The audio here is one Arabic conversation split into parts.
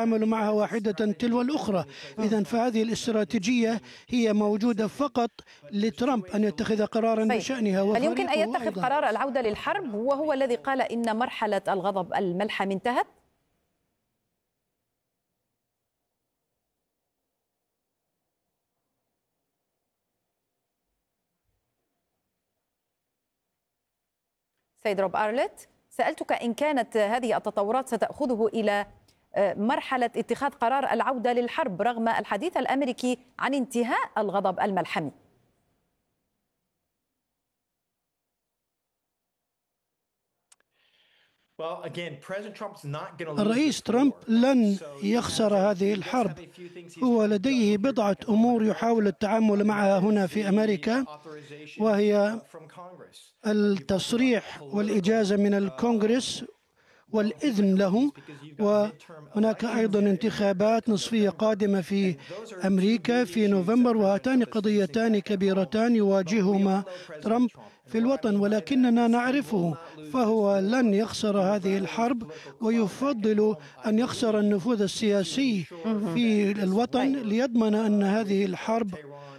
يتعامل معها واحدة تلو الأخرى. إذن فهذه الاستراتيجية هي موجودة فقط لترامب أن يتخذ قرارا بشأنها. هل يمكن أن يتخذ قرار العودة للحرب وهو الذي قال إن مرحلة الغضب الملحمي انتهت؟ سيد روب أرلت، سألتك إن كانت هذه التطورات ستأخذه إلى مرحلة اتخاذ قرار العودة للحرب رغم الحديث الأمريكي عن انتهاء الغضب الملحمي. الرئيس ترامب لن يخسر هذه الحرب. هو لديه بضعة أمور يحاول التعامل معها هنا في أمريكا، وهي التصريح والإجازة من الكونغرس والإذن له، وهناك أيضا انتخابات نصفية قادمة في أمريكا في نوفمبر، وهاتان قضيتان كبيرتان يواجههما ترامب في الوطن، ولكننا نعرفه فهو لن يخسر هذه الحرب، ويفضل أن يخسر النفوذ السياسي في الوطن ليضمن أن هذه الحرب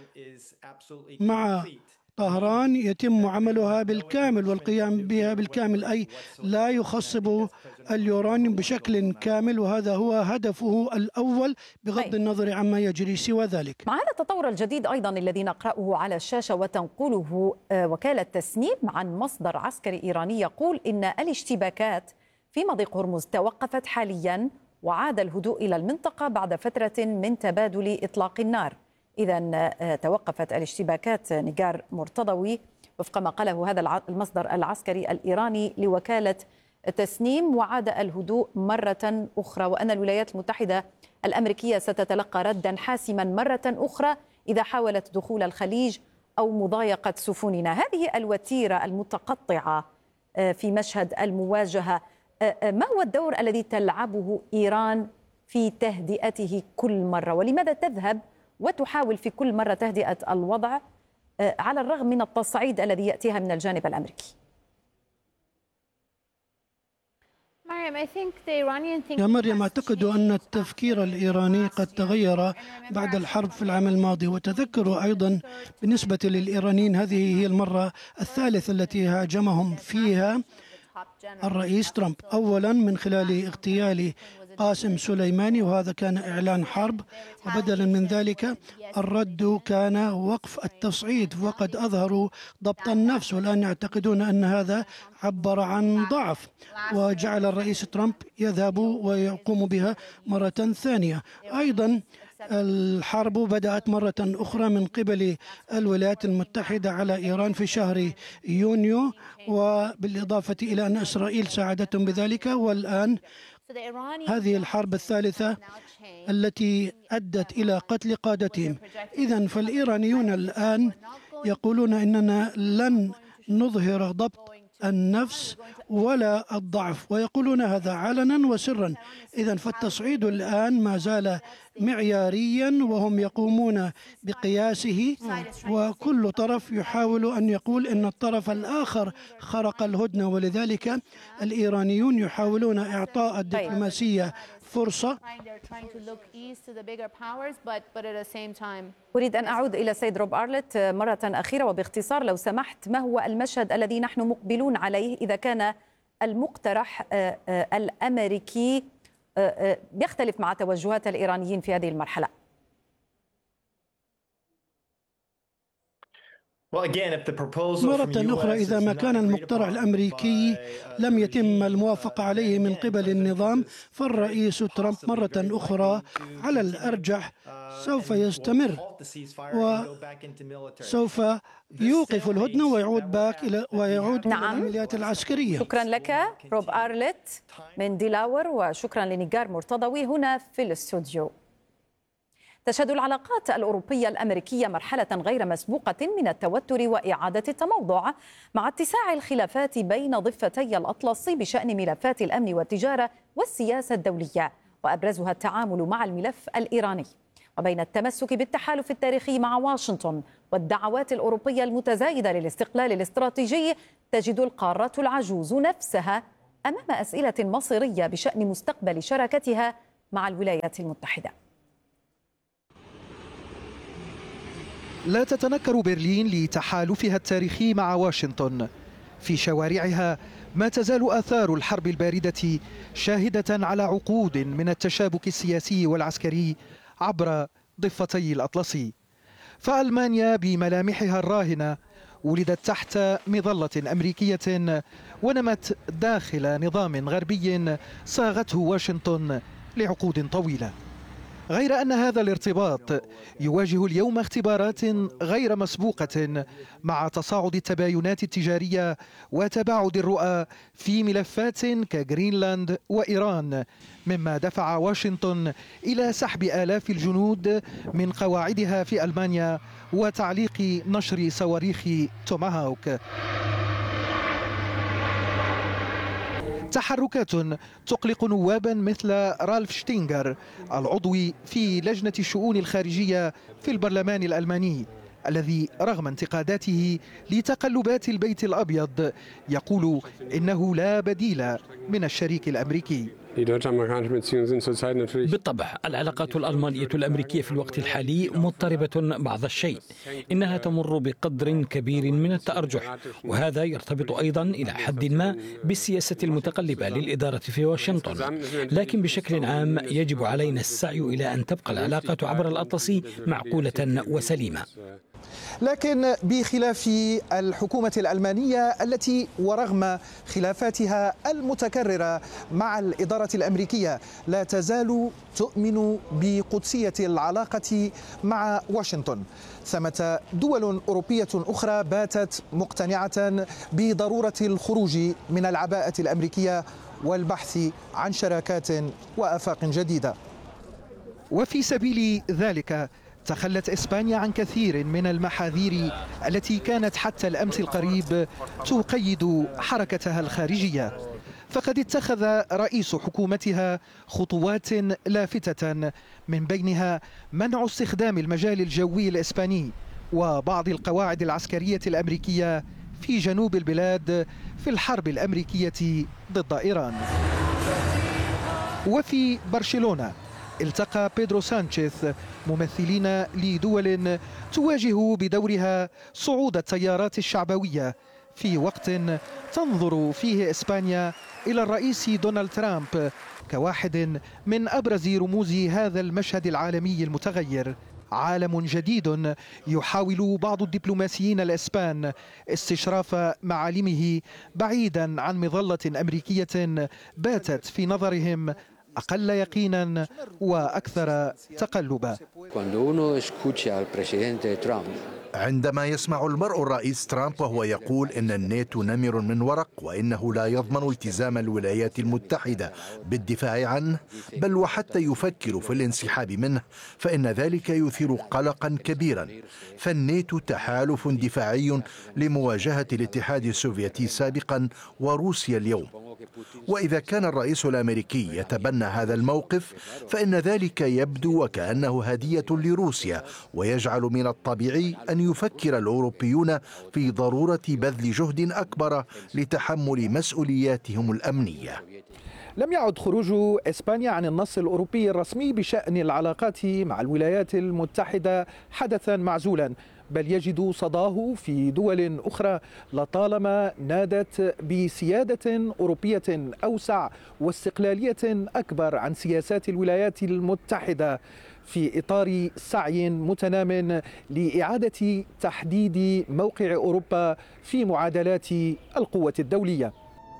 مع طهران يتم عملها بالكامل والقيام بها بالكامل، أي لا يخصب اليورانيوم بشكل كامل، وهذا هو هدفه الأول بغض النظر عما يجري سوى ذلك. مع هذا التطور الجديد أيضا الذي نقرأه على الشاشة وتنقله وكالة تسنيم عن مصدر عسكري إيراني يقول إن الاشتباكات في مضيق هرمز توقفت حاليا وعاد الهدوء إلى المنطقة بعد فترة من تبادل إطلاق النار. إذن توقفت الاشتباكات نيجار مرتضوي وفق ما قاله هذا المصدر العسكري الإيراني لوكالة تسنيم، وعاد الهدوء مرة أخرى، وأن الولايات المتحدة الأمريكية ستتلقى ردا حاسما مرة أخرى إذا حاولت دخول الخليج أو مضايقة سفننا. هذه الوتيرة المتقطعة في مشهد المواجهة، ما هو الدور الذي تلعبه إيران في تهدئته كل مرة، ولماذا تذهب وتحاول في كل مرة تهدئة الوضع على الرغم من التصعيد الذي يأتيها من الجانب الأمريكي؟ يا مريم، أعتقد أن التفكير الإيراني قد تغير بعد الحرب في العام الماضي، وتذكروا أيضا بالنسبة للإيرانيين هذه هي المرة الثالثة التي هاجمهم فيها الرئيس ترامب، أولا من خلال اغتيال قاسم سليماني، وهذا كان إعلان حرب، وبدلا من ذلك الرد كان وقف التصعيد، وقد أظهروا ضبط النفس، والآن يعتقدون أن هذا عبر عن ضعف، وجعل الرئيس ترامب يذهب ويقوم بها مرة ثانية. أيضا الحرب بدأت مرة أخرى من قبل الولايات المتحدة على إيران في شهر يونيو، وبالإضافة إلى أن إسرائيل ساعدتهم بذلك، والآن هذه الحرب الثالثة التي أدت إلى قتل قادتهم. إذن فالإيرانيون الآن يقولون إننا لن نظهر ضبط النفس ولا الضعف، ويقولون هذا علنا وسرا. إذن فالتصعيد الآن ما زال معياريا وهم يقومون بقياسه، وكل طرف يحاول أن يقول أن الطرف الآخر خرق الهدنة، ولذلك الإيرانيون يحاولون إعطاء الدبلوماسية فرصة. أريد أن أعود إلى سيد روب أرلت مرة أخيرة وباختصار لو سمحت، ما هو المشهد الذي نحن مقبلون عليه إذا كان المقترح الأمريكي يختلف مع توجهات الإيرانيين في هذه المرحلة؟ مرة أخرى، إذا ما كان المقترح الأمريكي لم يتم الموافقة عليه من قبل النظام، فالرئيس ترامب مرة أخرى على الأرجح سوف يستمر وسوف يوقف الهدنة ويعود إلى العمليات العسكرية. شكرا لك روب أرلت من ديلاور، وشكرا لنيجار مرتضوي هنا في الاستوديو. تشهد العلاقات الأوروبية الأمريكية مرحلة غير مسبوقة من التوتر وإعادة التموضع مع اتساع الخلافات بين ضفتي الأطلس بشأن ملفات الأمن والتجارة والسياسة الدولية، وأبرزها التعامل مع الملف الإيراني. وبين التمسك بالتحالف التاريخي مع واشنطن والدعوات الأوروبية المتزايدة للاستقلال الاستراتيجي، تجد القارة العجوز نفسها أمام أسئلة مصيرية بشأن مستقبل شراكتها مع الولايات المتحدة. لا تتنكر برلين لتحالفها التاريخي مع واشنطن. في شوارعها ما تزال آثار الحرب الباردة شاهدة على عقود من التشابك السياسي والعسكري عبر ضفتي الأطلسي. فألمانيا بملامحها الراهنة ولدت تحت مظلة أمريكية ونمت داخل نظام غربي صاغته واشنطن لعقود طويلة. غير أن هذا الارتباط يواجه اليوم اختبارات غير مسبوقة مع تصاعد التباينات التجارية وتباعد الرؤى في ملفات كغرينلاند وإيران، مما دفع واشنطن إلى سحب آلاف الجنود من قواعدها في ألمانيا وتعليق نشر صواريخ توماهاوك. تحركات تقلق نوابا مثل رالف شتينغر العضو في لجنة الشؤون الخارجية في البرلمان الألماني، الذي رغم انتقاداته لتقلبات البيت الأبيض يقول إنه لا بديل من الشريك الأمريكي. بالطبع العلاقات الألمانية الأمريكية في الوقت الحالي مضطربة بعض الشيء، إنها تمر بقدر كبير من التأرجح، وهذا يرتبط أيضا إلى حد ما بالسياسة المتقلبة للإدارة في واشنطن. لكن بشكل عام يجب علينا السعي إلى أن تبقى العلاقات عبر الأطلسي معقولة وسليمة. لكن بخلاف الحكومة الألمانية التي ورغم خلافاتها المتكررة مع الإدارة الأمريكية لا تزال تؤمن بقدسية العلاقة مع واشنطن، ثمة دول أوروبية أخرى باتت مقتنعة بضرورة الخروج من العباءة الأمريكية والبحث عن شراكات وآفاق جديدة. وفي سبيل ذلك تخلت إسبانيا عن كثير من المحاذير التي كانت حتى الأمس القريب تقيد حركتها الخارجية، فقد اتخذ رئيس حكومتها خطوات لافتة، من بينها منع استخدام المجال الجوي الإسباني وبعض القواعد العسكرية الأمريكية في جنوب البلاد في الحرب الأمريكية ضد إيران. وفي برشلونة التقى بيدرو سانشيز ممثلين لدول تواجه بدورها صعود التيارات الشعبوية في وقت تنظر فيه إسبانيا إلى الرئيس دونالد ترامب كواحد من أبرز رموز هذا المشهد العالمي المتغير. عالم جديد يحاول بعض الدبلوماسيين الإسبان استشراف معالمه بعيدا عن مظلة أمريكية باتت في نظرهم أقل يقينا وأكثر تقلبا. عندما يسمع المرء الرئيس ترامب وهو يقول إن الناتو نمر من ورق وإنه لا يضمن التزام الولايات المتحدة بالدفاع عنه بل وحتى يفكر في الانسحاب منه، فإن ذلك يثير قلقا كبيرا. فالناتو تحالف دفاعي لمواجهة الاتحاد السوفيتي سابقا وروسيا اليوم، وإذا كان الرئيس الأمريكي يتبنى هذا الموقف فإن ذلك يبدو وكأنه هدية لروسيا، ويجعل من الطبيعي أن يفكر الأوروبيون في ضرورة بذل جهد أكبر لتحمل مسؤولياتهم الأمنية. لم يعد خروج إسبانيا عن النص الأوروبي الرسمي بشأن العلاقات مع الولايات المتحدة حدثا معزولا، بل يجد صداه في دول أخرى لطالما نادت بسيادة أوروبية أوسع واستقلالية أكبر عن سياسات الولايات المتحدة، في إطار سعي متنام لإعادة تحديد موقع أوروبا في معادلات القوة الدولية.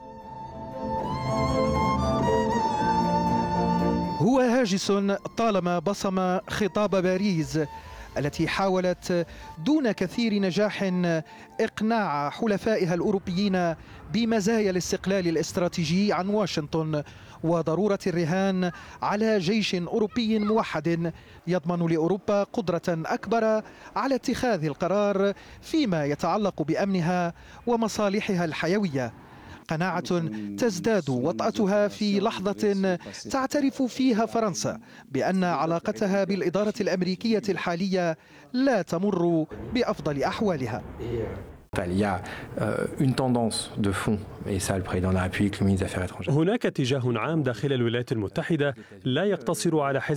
هو هاجس طالما بصم خطاب باريس التي حاولت دون كثير نجاح إقناع حلفائها الأوروبيين بمزايا الاستقلال الاستراتيجي عن واشنطن وضرورة الرهان على جيش أوروبي موحد يضمن لأوروبا قدرة أكبر على اتخاذ القرار فيما يتعلق بأمنها ومصالحها الحيوية. قناعة تزداد وطأتها في لحظة تعترف فيها فرنسا بأن علاقتها بالإدارة الأمريكية الحالية لا تمر بأفضل أحوالها. هناك اتجاه عام داخل الولايات المتحدة لا يقتصر على حزب